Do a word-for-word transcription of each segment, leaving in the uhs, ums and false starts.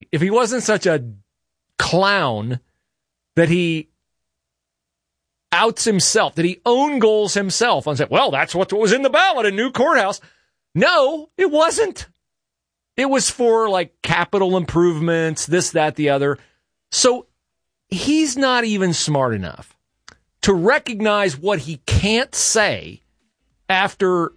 if he wasn't such a clown that he outs himself, that he own goals himself and said, well, that's what was in the ballot, a new courthouse. No, it wasn't. It was for like capital improvements, this, that, the other. So he's not even smart enough to recognize what he can't say after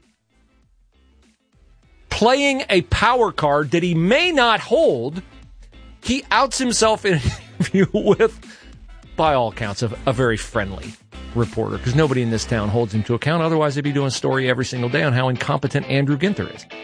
playing a power card that he may not hold. He outs himself in an interview with, by all accounts, a, a very friendly reporter, because nobody in this town holds him to account. Otherwise, they'd be doing a story every single day on how incompetent Andrew Ginther is.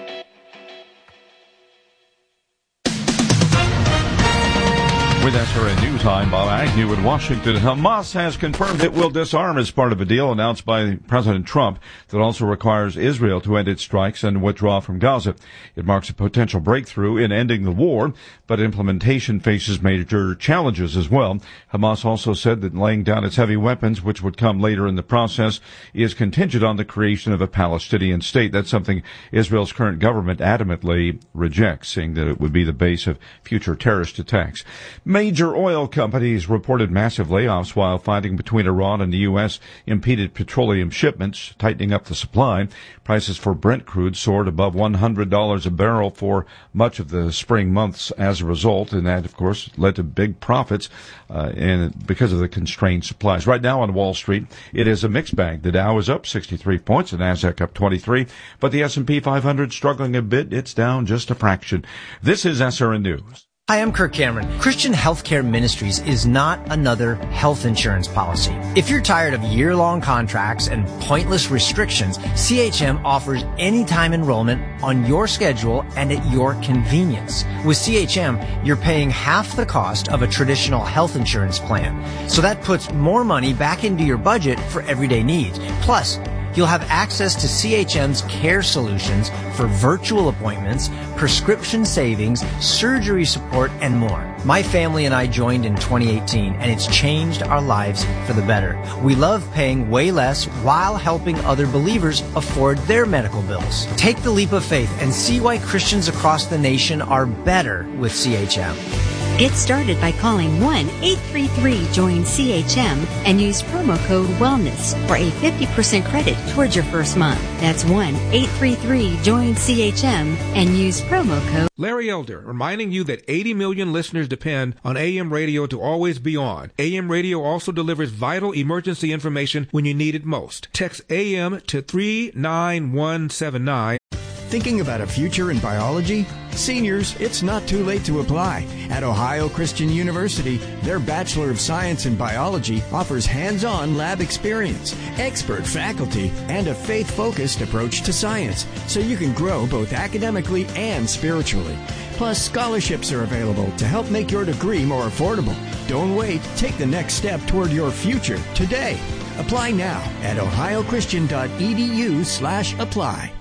With S R N News, I'm Bob Agnew in Washington. Hamas has confirmed it will disarm as part of a deal announced by President Trump that also requires Israel to end its strikes and withdraw from Gaza. It marks a potential breakthrough in ending the war, but implementation faces major challenges as well. Hamas also said that laying down its heavy weapons, which would come later in the process, is contingent on the creation of a Palestinian state. That's something Israel's current government adamantly rejects, saying that it would be the base of future terrorist attacks. Major oil companies reported massive layoffs while fighting between Iran and the U S impeded petroleum shipments, tightening up the supply. Prices for Brent crude soared above one hundred dollars a barrel for much of the spring months as a result, and that, of course, led to big profits uh, and because of the constrained supplies. Right now on Wall Street, it is a mixed bag. The Dow is up sixty-three points, the Nasdaq up twenty-three, but the S and P five hundred struggling a bit. It's down just a fraction. This is S R N News. Hi, I'm Kirk Cameron. Christian Healthcare Ministries is not another health insurance policy. If you're tired of year-long contracts and pointless restrictions, C H M offers anytime enrollment on your schedule and at your convenience. With C H M, you're paying half the cost of a traditional health insurance plan. So that puts more money back into your budget for everyday needs. Plus, you'll have access to C H M's care solutions for virtual appointments, prescription savings, surgery support, and more. My family and I joined in twenty eighteen, and it's changed our lives for the better. We love paying way less while helping other believers afford their medical bills. Take the leap of faith and see why Christians across the nation are better with C H M. Get started by calling one eight three three join C H M and use promo code WELLNESS for a fifty percent credit towards your first month. That's one eight three three join C H M and use promo code. Larry Elder, reminding you that eighty million listeners depend on A M radio to always be on. A M radio also delivers vital emergency information when you need it most. Text A M to three nine one seven nine. Thinking about a future in biology? Seniors, it's not too late to apply. At Ohio Christian University, their Bachelor of Science in Biology offers hands-on lab experience, expert faculty, and a faith-focused approach to science, so you can grow both academically and spiritually. Plus, scholarships are available to help make your degree more affordable. Don't wait. Take the next step toward your future today. Apply now at ohiochristian.edu slash apply.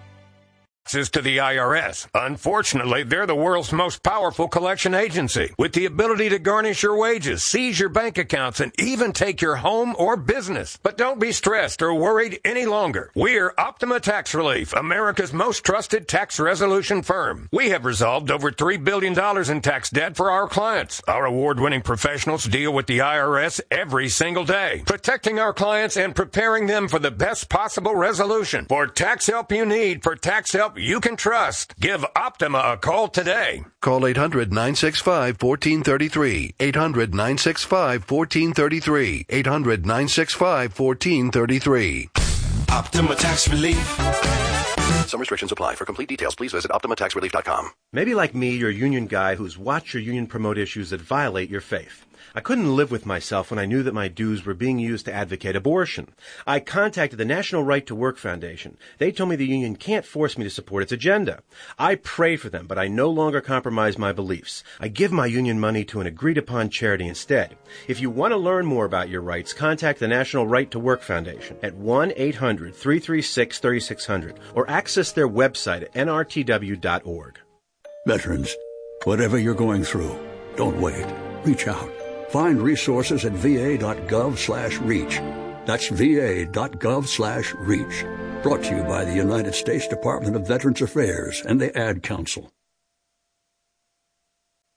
Is to the I R S. Unfortunately, they're the world's most powerful collection agency with the ability to garnish your wages, seize your bank accounts, and even take your home or business. But don't be stressed or worried any longer. We're Optima Tax Relief, America's most trusted tax resolution firm. We have resolved over three billion dollars in tax debt for our clients. Our award-winning professionals deal with the I R S every single day, protecting our clients and preparing them for the best possible resolution. For tax help you need, for tax help you can trust. Give Optima a call today. Call eight hundred nine six five one four three three. eight hundred nine six five one four three three. eight hundred nine six five one four three three. Optima Tax Relief. Some restrictions apply. For complete details, please visit optima tax relief dot com. Maybe like me, you're a union guy who's watched your union promote issues that violate your faith. I couldn't live with myself when I knew that my dues were being used to advocate abortion. I contacted the National Right to Work Foundation. They told me the union can't force me to support its agenda. I prayed for them, but I no longer compromise my beliefs. I give my union money to an agreed-upon charity instead. If you want to learn more about your rights, contact the National Right to Work Foundation at one eight hundred three three six three six zero zero or access their website at N R T W dot org. Veterans, whatever you're going through, don't wait. Reach out. Find resources at va.gov slash reach. That's va.gov slash reach. Brought to you by the United States Department of Veterans Affairs and the Ad Council.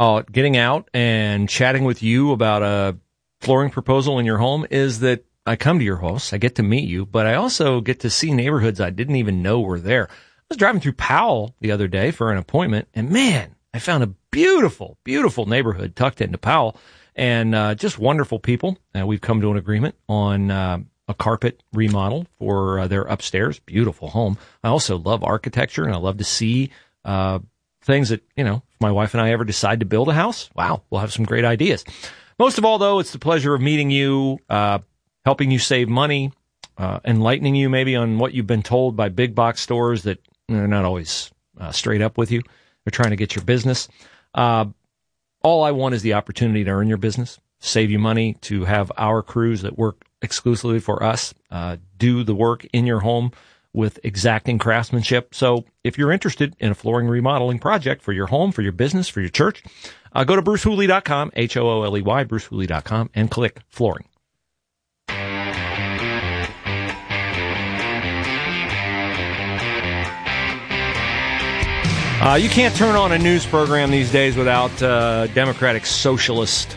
uh, getting out and chatting with you about a flooring proposal in your home is that I come to your house, I get to meet you, but I also get to see neighborhoods I didn't even know were there. I was driving through Powell the other day for an appointment, and man, I found a beautiful, beautiful neighborhood tucked into Powell, and uh, just wonderful people. Uh, we've come to an agreement on uh, a carpet remodel for uh, their upstairs. Beautiful home. I also love architecture, and I love to see uh, things that, you know, if my wife and I ever decide to build a house, wow, we'll have some great ideas. Most of all, though, it's the pleasure of meeting you, uh, helping you save money, uh, enlightening you maybe on what you've been told by big box stores that they're not always uh, straight up with you. They're trying to get your business. Uh, all I want is the opportunity to earn your business, save you money, to have our crews that work exclusively for us uh, do the work in your home with exacting craftsmanship. So if you're interested in a flooring remodeling project for your home, for your business, for your church, uh, go to bruce hooley dot com, H O O L E Y, bruce hooley dot com, and click flooring. Uh, you can't turn on a news program these days without uh, Democratic socialist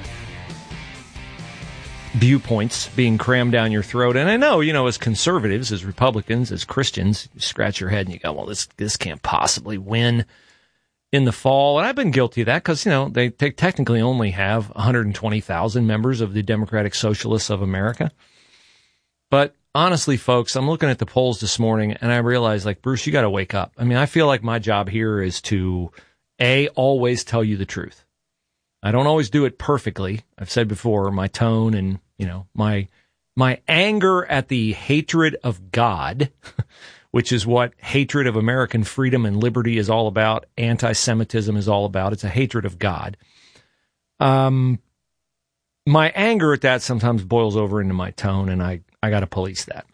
viewpoints being crammed down your throat. And I know, you know, as conservatives, as Republicans, as Christians, you scratch your head and you go, well, this this can't possibly win in the fall. And I've been guilty of that because, you know, they, they technically only have one hundred twenty thousand members of the Democratic Socialists of America. But honestly, folks, I'm looking at the polls this morning and I realize, like, Bruce, you got to wake up. I mean, I feel like my job here is to, A, always tell you the truth. I don't always do it perfectly. I've said before, my tone and, you know, my my anger at the hatred of God, which is what hatred of American freedom and liberty is all about, anti-Semitism is all about. It's a hatred of God. Um, my anger at that sometimes boils over into my tone, and I, I got to police that.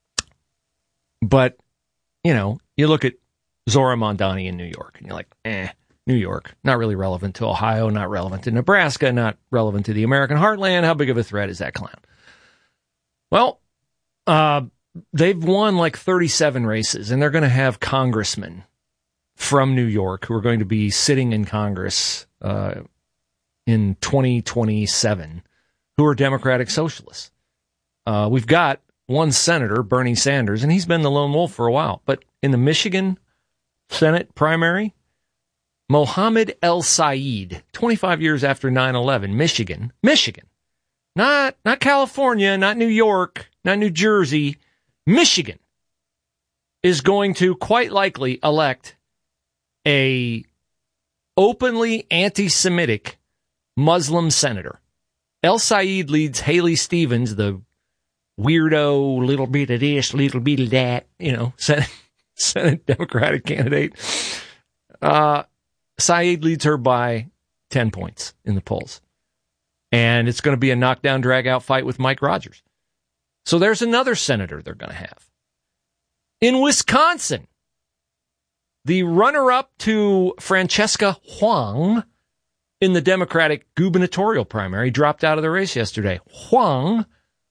But, you know, you look at Zora Mondani in New York, and you're like, eh. New York, not really relevant to Ohio, not relevant to Nebraska, not relevant to the American heartland. How big of a threat is that clown? Well, uh, they've won like thirty-seven races, and they're going to have congressmen from New York who are going to be sitting in Congress uh, in twenty twenty-seven who are Democratic socialists. Uh, we've got one senator, Bernie Sanders, and he's been the lone wolf for a while. But in the Michigan Senate primary, Mohammed El-Sayed, twenty-five years after nine eleven, Michigan, Michigan, not not California, not New York, not New Jersey, Michigan, is going to quite likely elect a openly anti-Semitic Muslim senator. El-Sayed leads Haley Stevens, the weirdo, little bit of this, little bit of that, you know, Senate, Senate Democratic candidate. Uh, Saeed leads her by ten points in the polls. And it's going to be a knockdown, drag-out fight with Mike Rogers. So there's another senator they're going to have. In Wisconsin, the runner-up to Francesca Huang in the Democratic gubernatorial primary dropped out of the race yesterday. Huang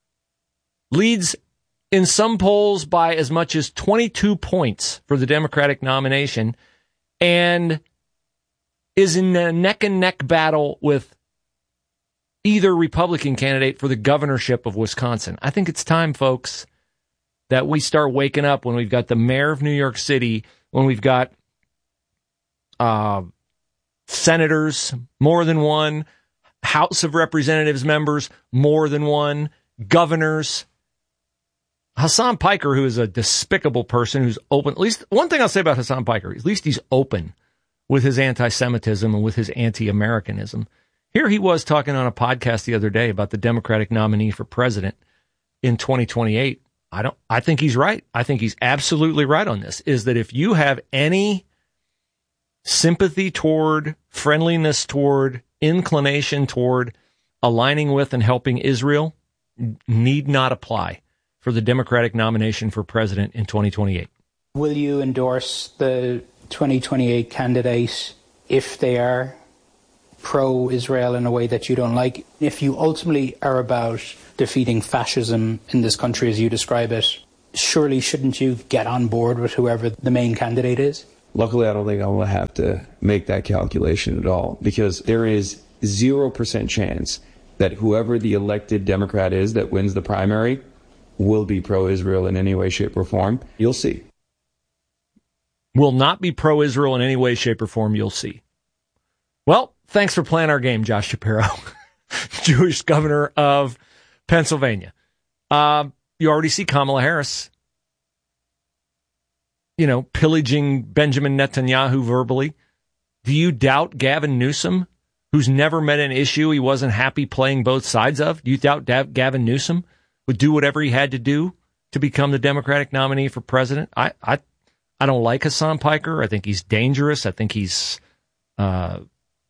leads in some polls by as much as twenty-two points for the Democratic nomination, and is in a neck-and-neck battle with either Republican candidate for the governorship of Wisconsin. I think it's time, folks, that we start waking up when we've got the mayor of New York City, when we've got uh, senators, more than one, House of Representatives members, more than one, governors. Hassan Piker, who is a despicable person who's open, at least one thing I'll say about Hassan Piker, at least he's open with his anti-Semitism and with his anti-Americanism. Here he was talking on a podcast the other day about the Democratic nominee for president in twenty twenty-eight. I don't, I think he's right. I think he's absolutely right on this, is that if you have any sympathy toward, friendliness toward, inclination toward aligning with and helping Israel, need not apply for the Democratic nomination for president in twenty twenty-eight. Will you endorse the twenty twenty-eight candidate if they are pro-Israel in a way that you don't like? If you ultimately are about defeating fascism in this country as you describe it, surely shouldn't you get on board with whoever the main candidate is? Luckily, I don't think I will have to make that calculation at all, because there is zero percent chance that whoever the elected Democrat is that wins the primary will be pro-Israel in any way, shape, or form. You'll see. Will not be pro-Israel in any way, shape, or form. You'll see. Well, thanks for playing our game, Josh Shapiro, Jewish governor of Pennsylvania. Uh, you already see Kamala Harris, you know, pillaging Benjamin Netanyahu verbally. Do you doubt Gavin Newsom, who's never met an issue he wasn't happy playing both sides of? Do you doubt Gavin Newsom would do whatever he had to do to become the Democratic nominee for president? I I, I don't like Hassan Piker. I think he's dangerous. I think he's... Uh,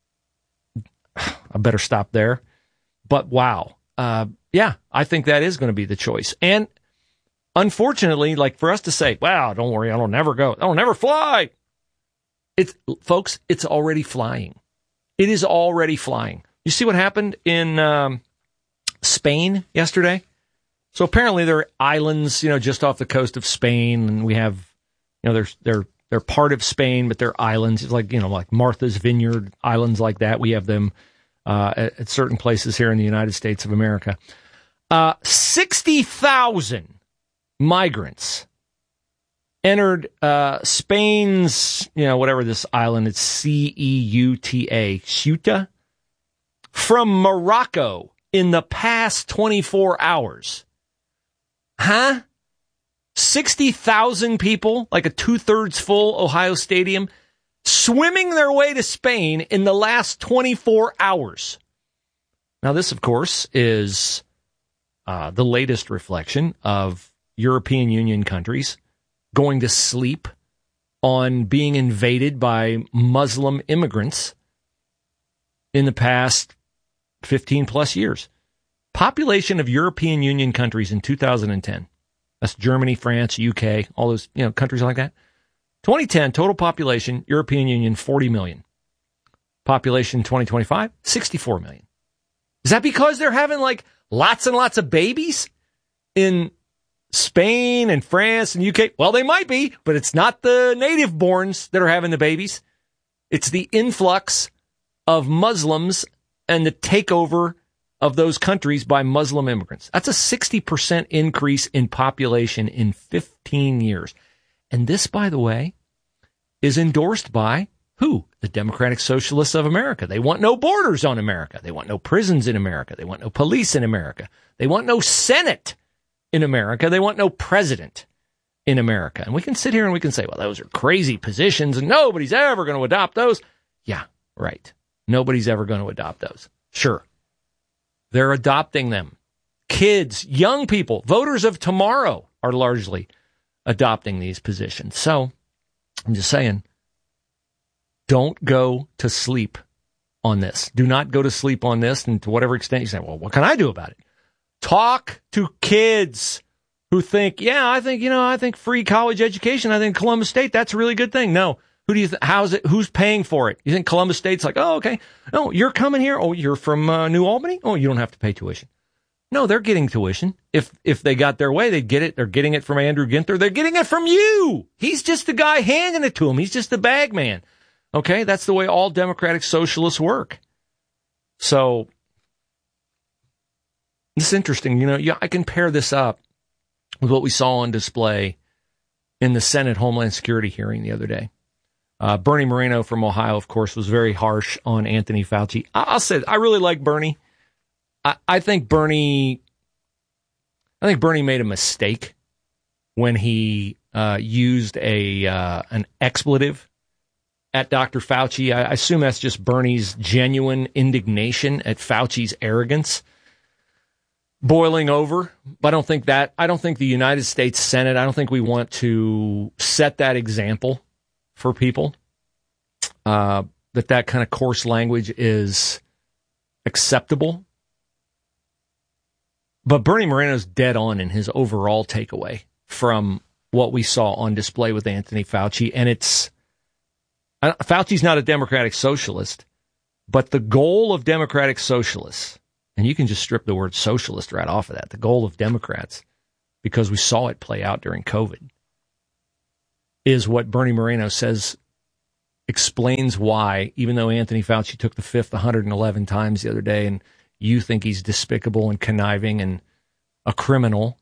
I better stop there. But wow. Uh, yeah, I think that is going to be the choice. And unfortunately, like for us to say, wow, don't worry, I'll never go. I'll never fly. It's, folks, it's already flying. It is already flying. You see what happened in um, Spain yesterday? So apparently there are islands, you know, just off the coast of Spain, and we have, you know, they're they're they're part of Spain, but they're islands. It's like, you know, like Martha's Vineyard, islands like that. We have them uh, at, at certain places here in the United States of America. Uh, sixty thousand migrants entered uh, Spain's, you know, whatever this island, it's C E U T A, Ceuta, from Morocco in the past twenty-four hours. Huh? sixty thousand people, like a two-thirds full Ohio Stadium, swimming their way to Spain in the last twenty-four hours. Now, this, of course, is uh, the latest reflection of European Union countries going to sleep on being invaded by Muslim immigrants in the past fifteen plus years. Population of European Union countries in two thousand ten. That's Germany, France, U K, all those, you know, countries like that. twenty ten, total population, European Union, forty million. Population twenty twenty-five, sixty-four million. Is that because they're having like lots and lots of babies in Spain and France and U K? Well, they might be, but it's not the native borns that are having the babies. It's the influx of Muslims and the takeover of those countries by Muslim immigrants. That's a sixty percent increase in population in fifteen years. And this, by the way, is endorsed by who? The Democratic Socialists of America. They want no borders on America. They want no prisons in America. They want no police in America. They want no Senate in America. They want no president in America. And we can sit here and we can say, well, those are crazy positions and nobody's ever going to adopt those. Yeah, right. Nobody's ever going to adopt those. Sure. They're adopting them. Kids, young people, voters of tomorrow are largely adopting these positions. So I'm just saying, don't go to sleep on this. Do not go to sleep on this. And to whatever extent you say, well, what can I do about it? Talk to kids who think, yeah, I think, you know, I think free college education. I think Columbus State, that's a really good thing. No. Who do you th- how's it? Who's paying for it? You think Columbus State's like, oh, okay. Oh, you're coming here. Oh, you're from uh, New Albany. Oh, you don't have to pay tuition. No, they're getting tuition. If if they got their way, they'd get it. They're getting it from Andrew Ginther. They're getting it from you. He's just the guy handing it to him. He's just the bag man. Okay, that's the way all democratic socialists work. So it's interesting. You know, yeah, I can pair this up with what we saw on display in the Senate Homeland Security hearing the other day. Uh, Bernie Moreno from Ohio, of course, was very harsh on Anthony Fauci. I- I'll say, I really like Bernie. I-, I think Bernie, I think Bernie made a mistake when he uh, used a uh, an expletive at Doctor Fauci. I-, I assume that's just Bernie's genuine indignation at Fauci's arrogance boiling over. But I don't think that. I don't think the United States Senate. I don't think we want to set that example for people, uh, that that kind of coarse language is acceptable. But Bernie Moreno's dead on in his overall takeaway from what we saw on display with Anthony Fauci. And it's, uh, Fauci's not a democratic socialist, but the goal of democratic socialists, and you can just strip the word socialist right off of that, the goal of Democrats, because we saw it play out during COVID, is what Bernie Moreno says explains why, even though Anthony Fauci took the fifth one hundred eleven times the other day, and you think he's despicable and conniving and a criminal,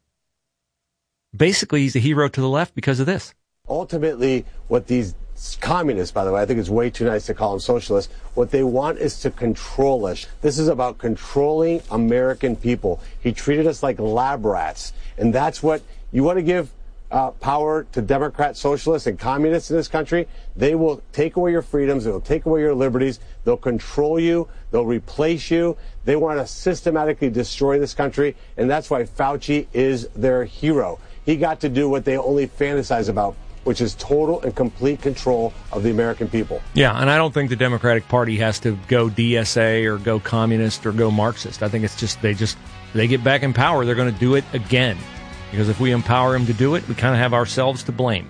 basically he's a hero to the left because of this. Ultimately, what these communists, by the way, I think it's way too nice to call them socialists, what they want is to control us. This is about controlling American people. He treated us like lab rats. And that's what you want to give uh, power to Democrats, socialists, and communists in this country. They will take away your freedoms. They will take away your liberties. They'll control you. They'll replace you. They want to systematically destroy this country. And that's why Fauci is their hero. He got to do what they only fantasize about, which is total and complete control of the American people. Yeah, and I don't think the Democratic Party has to go D S A or go communist or go Marxist. I think it's just they just they get back in power, they're going to do it again. Because if we empower them to do it, we kind of have ourselves to blame.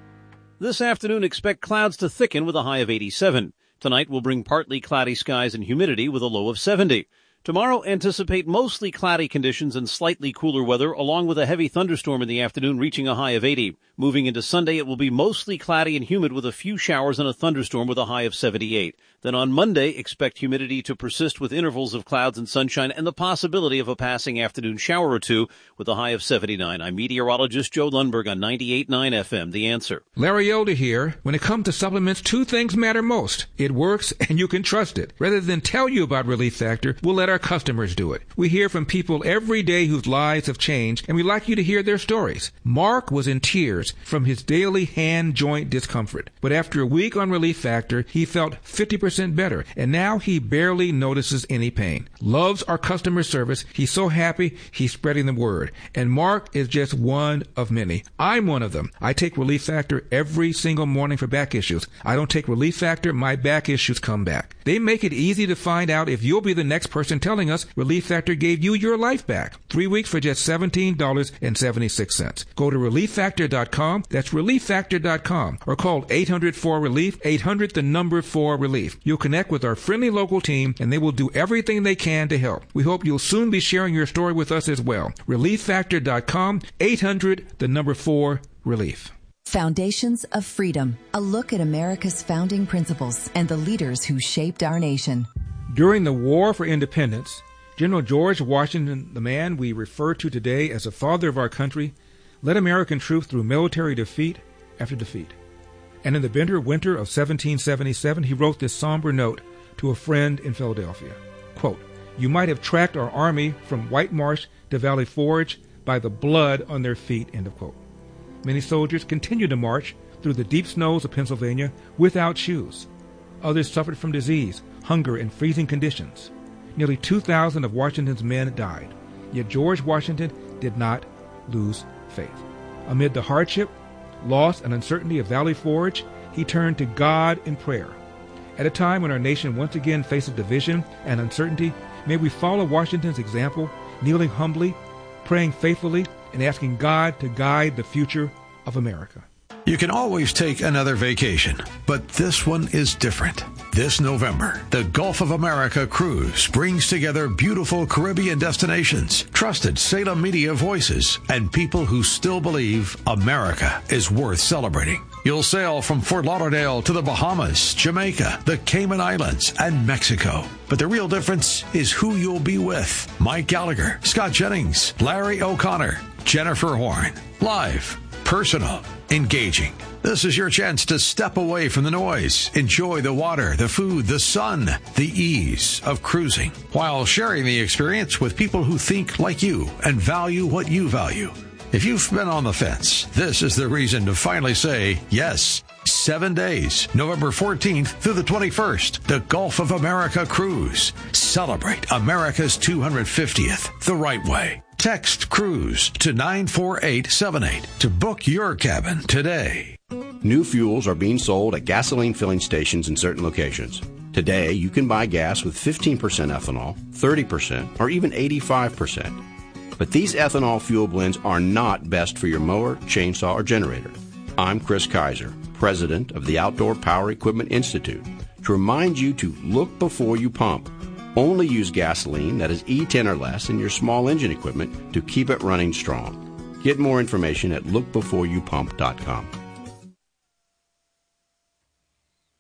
This afternoon, expect clouds to thicken with a high of eighty-seven. Tonight will bring partly cloudy skies and humidity with a low of seventy. Tomorrow, anticipate mostly cloudy conditions and slightly cooler weather, along with a heavy thunderstorm in the afternoon reaching a high of eighty. Moving into Sunday, it will be mostly cloudy and humid with a few showers and a thunderstorm with a high of seventy-eight. Then on Monday, expect humidity to persist with intervals of clouds and sunshine and the possibility of a passing afternoon shower or two with a high of seventy-nine. I'm meteorologist Joe Lundberg on ninety-eight point nine F M, The Answer. Larry Elder here. When it comes to supplements, two things matter most. It works and you can trust it. Rather than tell you about Relief Factor, we'll let our customers do it. We hear from people every day whose lives have changed, and we like you to hear their stories. Mark was in tears from his daily hand joint discomfort, but after a week on Relief Factor, he felt fifty percent better, and now he barely notices any pain. Loves our customer service. He's so happy he's spreading the word, and Mark is just one of many. I'm one of them. I take Relief Factor every single morning for back issues. I don't take Relief Factor, my back issues come back. They make it easy to find out if you'll be the next person telling us Relief Factor gave you your life back. Three weeks for just seventeen dollars and seventy-six cents. Go to relief factor dot com. That's relief factor dot com. Or call eight hundred four relief, eight hundred the number four relief. You'll connect with our friendly local team, and they will do everything they can to help. We hope you'll soon be sharing your story with us as well. relief factor dot com, eight hundred the number four relief. Foundations of Freedom, a look at America's founding principles and the leaders who shaped our nation. During the War for Independence, General George Washington, the man we refer to today as the father of our country, led American troops through military defeat after defeat. And in the bitter winter of seventeen seventy-seven, he wrote this somber note to a friend in Philadelphia. Quote, "You might have tracked our army from White Marsh to Valley Forge by the blood on their feet," end of quote. Many soldiers continued to march through the deep snows of Pennsylvania without shoes. Others suffered from disease, hunger, and freezing conditions. Nearly two thousand of Washington's men died. Yet George Washington did not lose faith. Amid the hardship, loss, and uncertainty of Valley Forge, he turned to God in prayer. At a time when our nation once again faces division and uncertainty, may we follow Washington's example, kneeling humbly, praying faithfully, and asking God to guide the future of America. You can always take another vacation, but this one is different. This November, the Gulf of America Cruise brings together beautiful Caribbean destinations, trusted Salem media voices, and people who still believe America is worth celebrating. You'll sail from Fort Lauderdale to the Bahamas, Jamaica, the Cayman Islands, and Mexico. But the real difference is who you'll be with. Mike Gallagher, Scott Jennings, Larry O'Connor, Jennifer Horn. Live, personal, engaging. This is your chance to step away from the noise, enjoy the water, the food, the sun, the ease of cruising, while sharing the experience with people who think like you and value what you value. If you've been on the fence, this is the reason to finally say yes. Seven days, November fourteenth through the twenty-first, the Gulf of America Cruise. Celebrate America's two hundred fiftieth the right way. Text CRUISE to nine four eight seven eight to book your cabin today. New fuels are being sold at gasoline filling stations in certain locations. Today, you can buy gas with fifteen percent ethanol, thirty percent, or even eighty-five percent. But these ethanol fuel blends are not best for your mower, chainsaw, or generator. I'm Chris Kaiser, president of the Outdoor Power Equipment Institute, to remind you to look before you pump. Only use gasoline that is E ten or less in your small engine equipment to keep it running strong. Get more information at look before you pump dot com.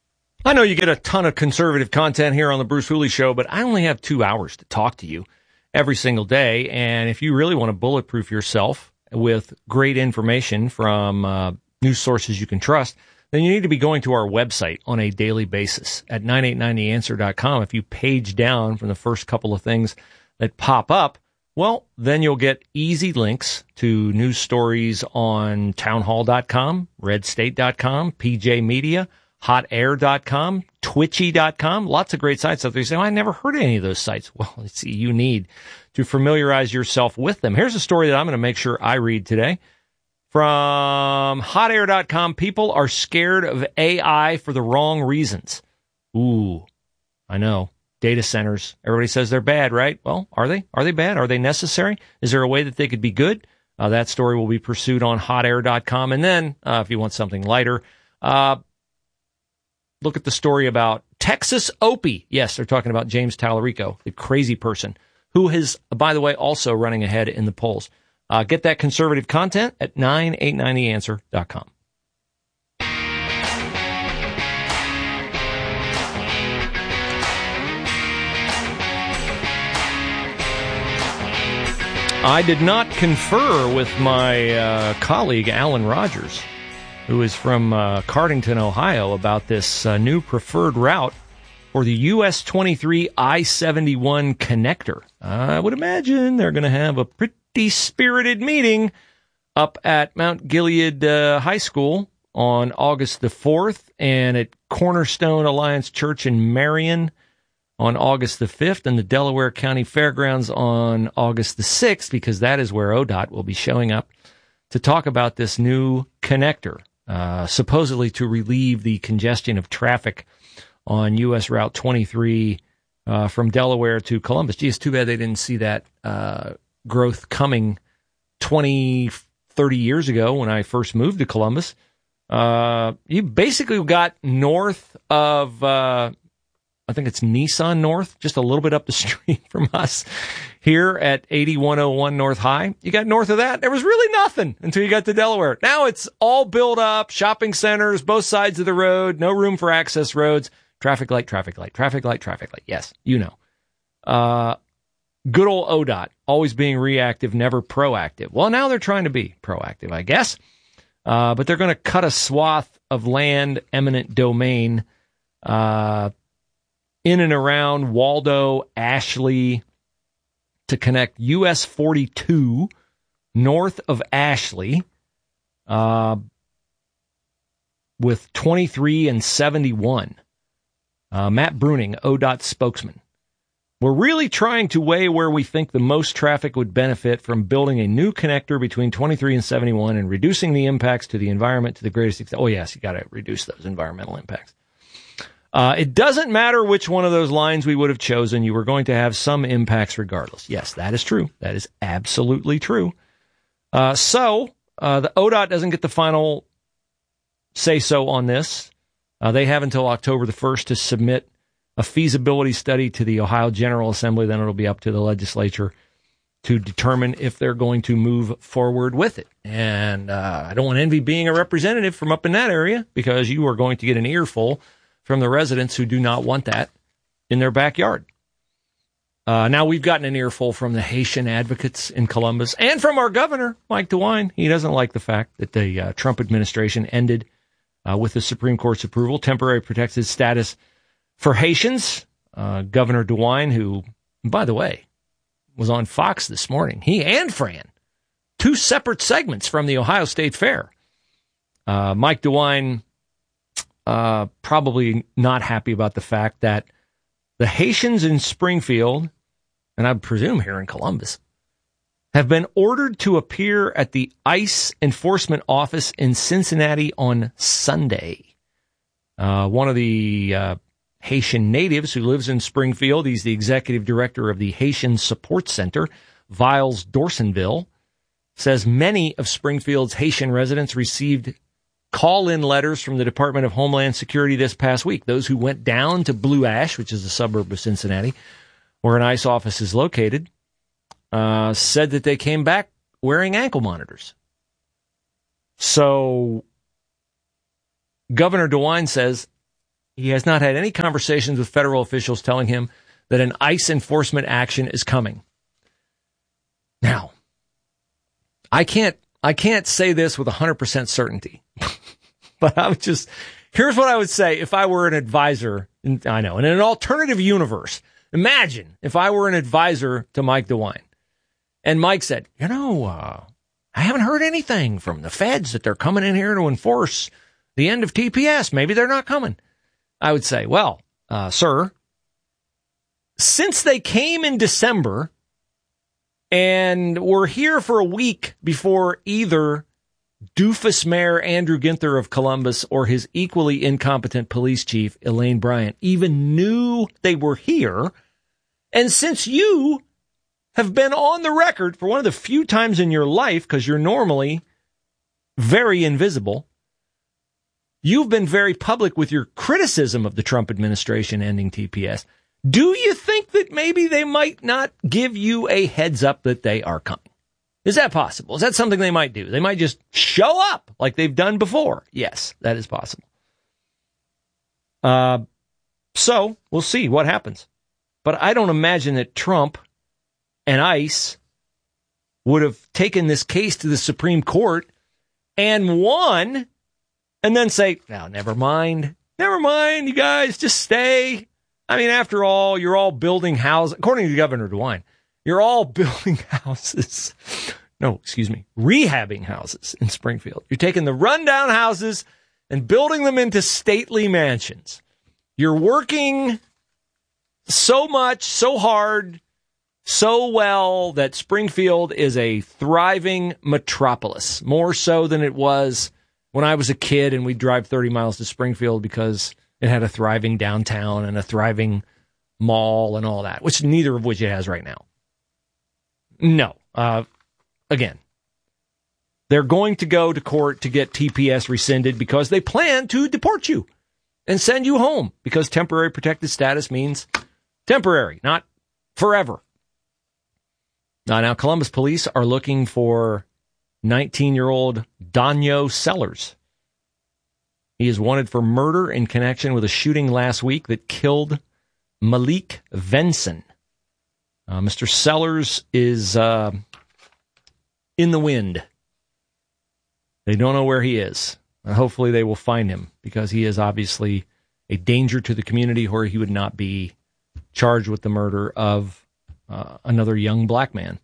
I know you get a ton of conservative content here on the Bruce Hooley Show, but I only have two hours to talk to you every single day. And if you really want to bulletproof yourself with great information from uh, news sources you can trust, then you need to be going to our website on a daily basis at nine eight nine the answer dot com. If you page down from the first couple of things that pop up, well, then you'll get easy links to news stories on townhall dot com, red state dot com, P J Media, hot air dot com, twitchy dot com. Lots of great sites out there. You say, oh, I never heard of any of those sites. Well, let's see, you need to familiarize yourself with them. Here's a story that I'm going to make sure I read today. From hot air dot com, people are scared of A I for the wrong reasons. Ooh, I know. Data centers. Everybody says they're bad, right? Well, are they? Are they bad? Are they necessary? Is there a way that they could be good? Uh, that story will be pursued on hot air dot com. And then, uh, if you want something lighter, uh, look at the story about Texas Opie. Yes, they're talking about James Tallarico, the crazy person, who is, by the way, also running ahead in the polls. Uh, get that conservative content at nine eight nine the answer dot com. I did not confer with my uh, colleague, Alan Rogers, who is from uh, Cardington, Ohio, about this uh, new preferred route for the U S twenty-three I seventy-one connector. I would imagine they're going to have a pretty spirited meeting up at Mount Gilead uh, High School on August the fourth and at Cornerstone Alliance Church in Marion on August the fifth and the Delaware County Fairgrounds on August the sixth, because that is where O D O T will be showing up to talk about this new connector, uh, supposedly to relieve the congestion of traffic on U S Route twenty-three uh, from Delaware to Columbus. Gee, it's too bad they didn't see that uh, growth coming twenty, thirty years ago when I first moved to Columbus. Uh, you basically got north of, uh, I think it's Nissan North, just a little bit up the street from us here at eighty-one oh one North High. You got north of that, there was really nothing until you got to Delaware. Now it's all built up, shopping centers, both sides of the road, no room for access roads, traffic light, traffic light, traffic light, traffic light. Yes, you know. Uh, good old O D O T, always being reactive, never proactive. Well, now they're trying to be proactive, I guess. Uh, but they're going to cut a swath of land, eminent domain, uh, in and around Waldo, Ashley, to connect U S forty-two north of Ashley uh, with twenty-three and seventy-one. Uh, Matt Bruning, O D O T spokesman. We're really trying to weigh where we think the most traffic would benefit from building a new connector between twenty-three and seventy-one and reducing the impacts to the environment to the greatest extent. Oh, yes, you got to reduce those environmental impacts. Uh, it doesn't matter which one of those lines we would have chosen. You were going to have some impacts regardless. Yes, that is true. That is absolutely true. Uh, so uh, the O D O T doesn't get the final say-so on this. Uh, they have until October the first to submit a feasibility study to the Ohio General Assembly. Then it'll be up to the legislature to determine if they're going to move forward with it. And uh, I don't want to envy being a representative from up in that area, because you are going to get an earful from the residents who do not want that in their backyard. Uh, now, we've gotten an earful from the Haitian advocates in Columbus and from our governor, Mike DeWine. He doesn't like the fact that the uh, Trump administration ended uh, with the Supreme Court's approval temporary protected status for Haitians. Uh, Governor DeWine, who, by the way, was on Fox this morning, he and Fran, two separate segments from the Ohio State Fair. Uh, Mike DeWine Uh, probably not happy about the fact that the Haitians in Springfield, and I presume here in Columbus, have been ordered to appear at the ICE enforcement office in Cincinnati on Sunday. Uh, one of the uh, Haitian natives who lives in Springfield, he's the executive director of the Haitian Support Center, Viles Dorsonville, says many of Springfield's Haitian residents received call-in letters from the Department of Homeland Security this past week. Those who went down to Blue Ash, which is a suburb of Cincinnati, where an ICE office is located, uh, said that they came back wearing ankle monitors. So Governor DeWine says, He has not had any conversations with federal officials telling him that an ICE enforcement action is coming. Now, I can't I can't say this with one hundred percent certainty, but I would just, here's what I would say if I were an advisor. I know, in an alternative universe, imagine if I were an advisor to Mike DeWine and Mike said, you know, uh, I haven't heard anything from the feds that they're coming in here to enforce the end of T P S. Maybe they're not coming. I would say, well, uh, sir, since they came in December and were here for a week before either doofus Mayor Andrew Ginther of Columbus or his equally incompetent police chief, Elaine Bryant, even knew they were here, and since you have been on the record for one of the few times in your life, because you're normally very invisible, you've been very public with your criticism of the Trump administration ending T P S. Do you think that maybe they might not give you a heads up that they are coming? Is that possible? Is that something they might do? They might just show up like they've done before. Yes, that is possible. Uh, so we'll see what happens. But I don't imagine that Trump and ICE would have taken this case to the Supreme Court and won and then say, no, never mind. Never mind, you guys, just stay. I mean, after all, you're all building houses. According to Governor DeWine, you're all building houses. No, excuse me, rehabbing houses in Springfield. You're taking the rundown houses and building them into stately mansions. You're working so much, so hard, so well that Springfield is a thriving metropolis, more so than it was when I was a kid and we'd drive thirty miles to Springfield because it had a thriving downtown and a thriving mall and all that, which neither of which it has right now. No. Uh, again, they're going to go to court to get T P S rescinded because they plan to deport you and send you home because temporary protected status means temporary, not forever. Now, now Columbus police are looking for nineteen-year-old Danyo Sellers. He is wanted for murder in connection with a shooting last week that killed Malik Venson. Uh, Mister Sellers is uh, in the wind. They don't know where he is. And hopefully they will find him because he is obviously a danger to the community or he would not be charged with the murder of uh, another young black man.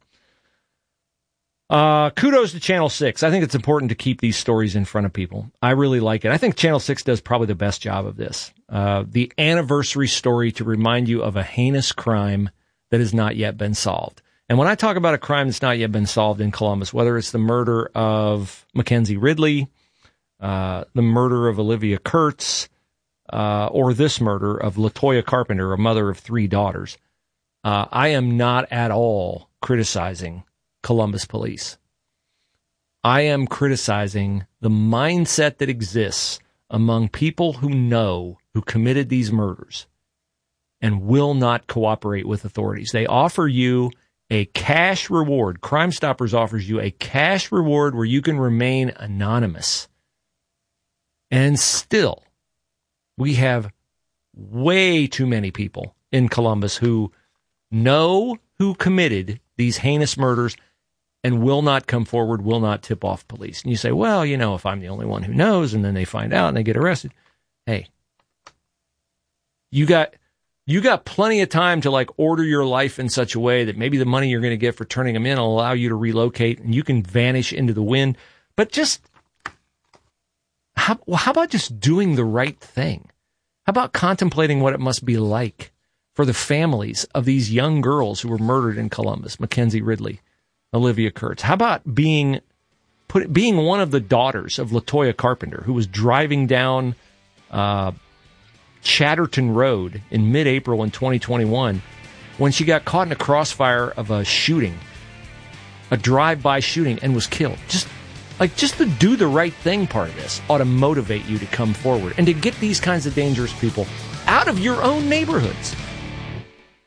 Uh, kudos to Channel six. I think it's important to keep these stories in front of people. I really like it. I think Channel six does probably the best job of this. Uh, the anniversary story to remind you of a heinous crime that has not yet been solved. And when I talk about a crime that's not yet been solved in Columbus, whether it's the murder of Mackenzie Ridley, uh, the murder of Olivia Kurtz, uh, or this murder of LaToya Carpenter, a mother of three daughters, uh, I am not at all criticizing Columbus police. I am criticizing the mindset that exists among people who know who committed these murders and will not cooperate with authorities. They offer you a cash reward. Crime Stoppers offers you a cash reward where you can remain anonymous. And still, we have way too many people in Columbus who know who committed these heinous murders and will not come forward, will not tip off police. And you say, well, you know, if I'm the only one who knows, and then they find out and they get arrested. Hey, you got you got plenty of time to like order your life in such a way that maybe the money you're going to get for turning them in will allow you to relocate and you can vanish into the wind. But just how, how about just doing the right thing? How about contemplating what it must be like for the families of these young girls who were murdered in Columbus, Mackenzie Ridley, Olivia Kurtz? How about being put being one of the daughters of LaToya Carpenter, who was driving down uh, Chatterton Road in mid-April in twenty twenty-one when she got caught in a crossfire of a shooting, a drive-by shooting, and was killed? Just like just the do the right thing part of this ought to motivate you to come forward and to get these kinds of dangerous people out of your own neighborhoods.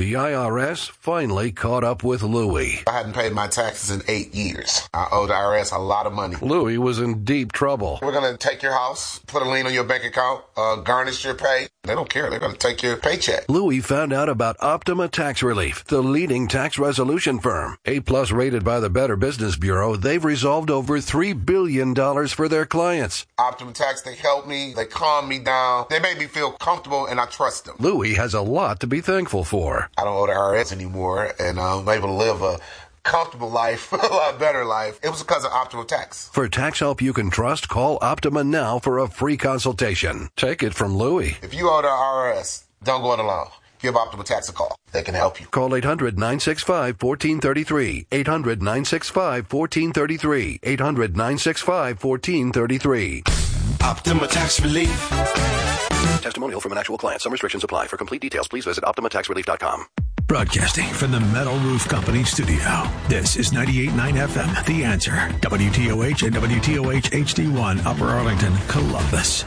The I R S finally caught up with Louie. I hadn't paid my taxes in eight years. I owe the I R S a lot of money. Louie was in deep trouble. We're going to take your house, put a lien on your bank account, uh, garnish your pay. They don't care. They're going to take your paycheck. Louie found out about Optima Tax Relief, the leading tax resolution firm. A-plus rated by the Better Business Bureau, they've resolved over three billion dollars for their clients. Optima Tax, they helped me. They calmed me down. They made me feel comfortable, and I trust them. Louie has a lot to be thankful for. I don't owe the I R S anymore, and I'm able to live a comfortable life, a lot better life. It was because of Optima Tax. For tax help you can trust, call Optima now for a free consultation. Take it from Louie. If you owe the I R S, don't go it alone. Give Optima Tax a call. They can help you. Call eight hundred, nine six five, one four three three. eight hundred, nine six five, one four three three. eight hundred, nine six five, one four three three. Optima Tax Relief. Testimonial from an actual client. Some restrictions apply. For complete details, please visit optima tax relief dot com. Broadcasting from the Metal Roof Company studio. This is ninety-eight point nine F M, The Answer. W T O H and W T O H H D one, Upper Arlington, Columbus.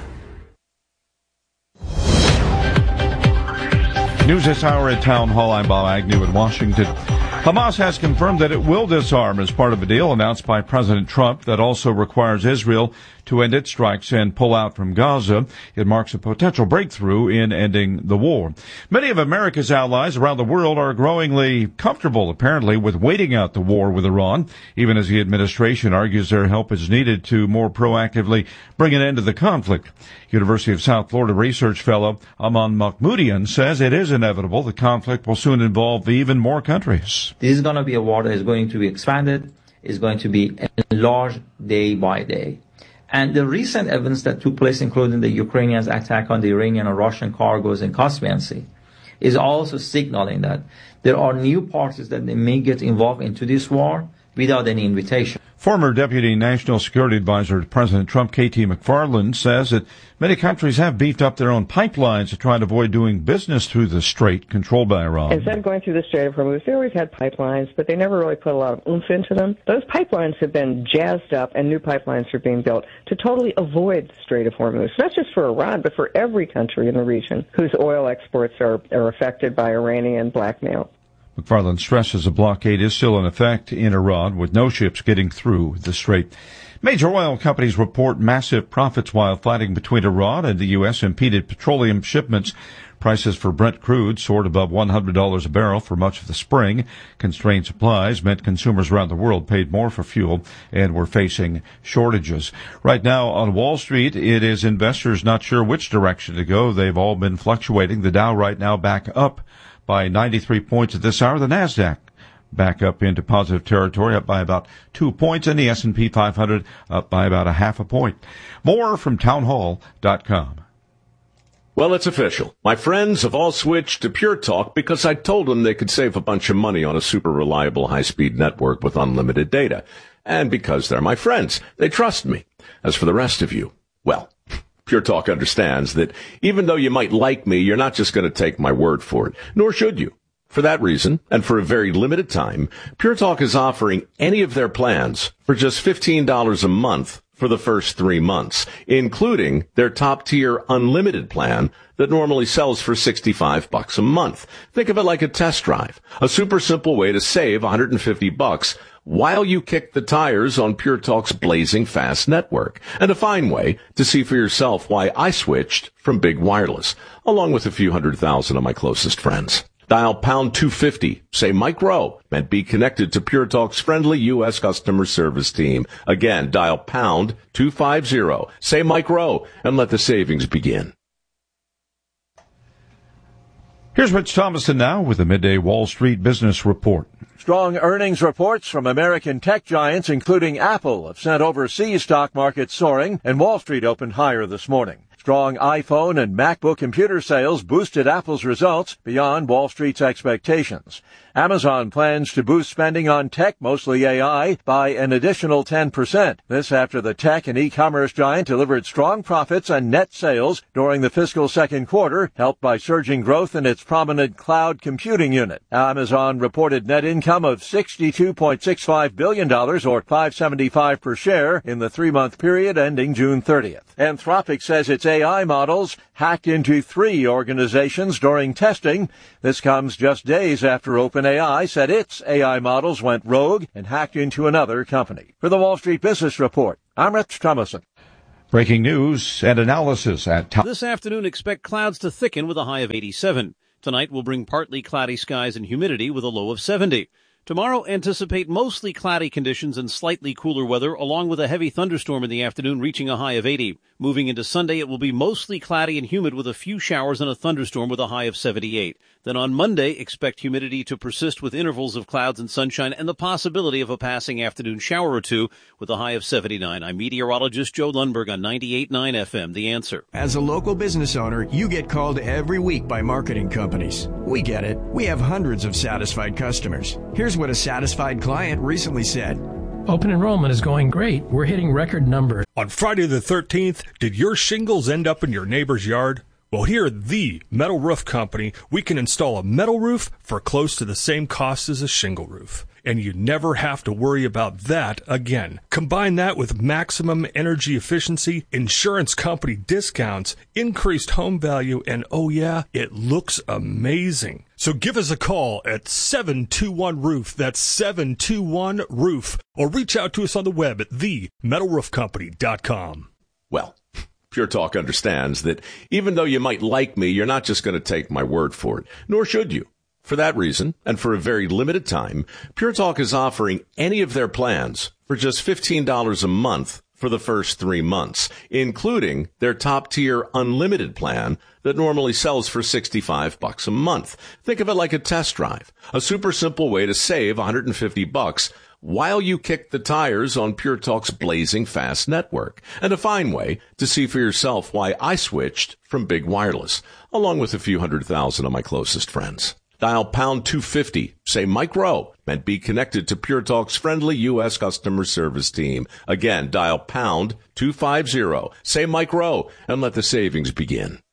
News this hour at Town Hall. I'm Bob Agnew in Washington. Hamas has confirmed that it will disarm as part of a deal announced by President Trump that also requires Israel to end its strikes and pull out from Gaza. It marks a potential breakthrough in ending the war. Many of America's allies around the world are growingly comfortable, apparently, with waiting out the war with Iran, even as the administration argues their help is needed to more proactively bring an end to the conflict. University of South Florida research fellow Aman Mahmoodian says it is inevitable the conflict will soon involve even more countries. This is going to be a war that is going to be expanded, is going to be enlarged day by day. And the recent events that took place, including the Ukrainians' attack on the Iranian and Russian cargoes in Caspian Sea, is also signaling that there are new parties that they may get involved into this war without any invitation. Former Deputy National Security Advisor to President Trump, K T McFarland, says that many countries have beefed up their own pipelines to try to avoid doing business through the strait controlled by Iran. Instead of going through the Strait of Hormuz, they always had pipelines, but they never really put a lot of oomph into them. Those pipelines have been jazzed up, and new pipelines are being built to totally avoid the Strait of Hormuz, not just for Iran, but for every country in the region whose oil exports are, are affected by Iranian blackmail. McFarland stresses a blockade is still in effect in Iran, with no ships getting through the strait. Major oil companies report massive profits while fighting between Iran and the U S impeded petroleum shipments. Prices for Brent crude soared above one hundred dollars a barrel for much of the spring. Constrained supplies meant consumers around the world paid more for fuel and were facing shortages. Right now on Wall Street, it is investors not sure which direction to go. They've all been fluctuating. The Dow right now back up by ninety-three points at this hour. The NASDAQ back up into positive territory, up by about two points, and the S and P five hundred up by about a half a point. More from townhall dot com. Well, it's official. My friends have all switched to Pure Talk because I told them they could save a bunch of money on a super reliable high-speed network with unlimited data. And because they're my friends, they trust me. As for the rest of you, well, Pure Talk understands that even though you might like me, you're not just going to take my word for it, nor should you. For that reason, and for a very limited time, Pure Talk is offering any of their plans for just fifteen dollars a month for the first three months, including their top-tier unlimited plan that normally sells for sixty-five bucks a month. Think of it like a test drive, a super simple way to save one hundred fifty bucks while you kick the tires on Pure Talk's blazing fast network, and a fine way to see for yourself why I switched from big wireless, along with a few hundred thousand of my closest friends. Dial pound two fifty, say Mike Rowe, and be connected to Pure Talk's friendly U S customer service team. Again, dial pound two fifty, say Mike Rowe, and let the savings begin. Here's Rich Thomaston now with the Midday Wall Street Business Report. Strong earnings reports from American tech giants, including Apple, have sent overseas stock markets soaring, and Wall Street opened higher this morning. Strong iPhone and MacBook computer sales boosted Apple's results beyond Wall Street's expectations. Amazon plans to boost spending on tech, mostly A I, by an additional ten percent. This after the tech and e-commerce giant delivered strong profits and net sales during the fiscal second quarter, helped by surging growth in its prominent cloud computing unit. Amazon reported net income of sixty-two point six five billion dollars, or five dollars and seventy-five cents per share, in the three-month period ending June thirtieth. Anthropic says its A I models hacked into three organizations during testing. This comes just days after OpenAI said its A I models went rogue and hacked into another company. For the Wall Street Business Report, I'm Rich Thomason. Breaking news and analysis at top. This afternoon, expect clouds to thicken with a high of eighty-seven. Tonight will bring partly cloudy skies and humidity with a low of seventy. Tomorrow, anticipate mostly cloudy conditions and slightly cooler weather, along with a heavy thunderstorm in the afternoon reaching a high of eighty. Moving into Sunday, it will be mostly cloudy and humid with a few showers and a thunderstorm with a high of seventy-eight. Then on Monday, expect humidity to persist with intervals of clouds and sunshine and the possibility of a passing afternoon shower or two with a high of seventy-nine. I'm meteorologist Joe Lundberg on ninety-eight point nine F M, The Answer. As a local business owner, you get called every week by marketing companies. We get it. We have hundreds of satisfied customers. Here's what a satisfied client recently said. Open enrollment is going great. We're hitting record numbers. On Friday the thirteenth, did your shingles end up in your neighbor's yard? Well, here at the Metal Roof Company, we can install a metal roof for close to the same cost as a shingle roof. And you never have to worry about that again. Combine that with maximum energy efficiency, insurance company discounts, increased home value, and oh yeah, it looks amazing. So give us a call at seven two one roof. That's seven two one roof. Or reach out to us on the web at the metal roof company dot com. Well, Pure Talk understands that even though you might like me, you're not just going to take my word for it, nor should you. For that reason, and for a very limited time, Pure Talk is offering any of their plans for just fifteen dollars a month for the first three months, including their top-tier unlimited plan that normally sells for sixty-five bucks a month. Think of it like a test drive, a super simple way to save one hundred fifty bucks while you kick the tires on Pure Talk's blazing fast network, and a fine way to see for yourself why I switched from big wireless, along with a few hundred thousand of my closest friends. Dial pound two fifty, say Mike Rowe, and be connected to Pure Talk's friendly U S customer service team. Again, dial pound two fifty, say Mike Rowe, and let the savings begin.